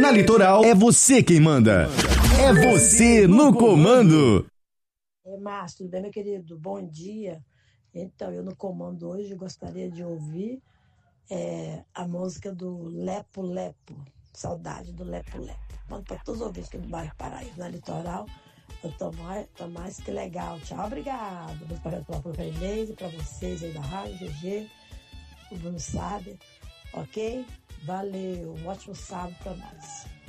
Na Litoral, é você quem manda. É você no comando. Márcio, tudo bem, meu querido? Bom dia. Então, eu no comando hoje gostaria de ouvir a música do Lepo Lepo. Saudade do Lepo Lepo. Mando para todos os ouvintes aqui do bairro Paraíso, na Litoral. Eu tô mais que legal. Tchau, obrigado. Beijo para a Inês e para vocês aí da Rádio GG, o Bruno Sabe. Ok? Valeu. Um ótimo sábado para nós.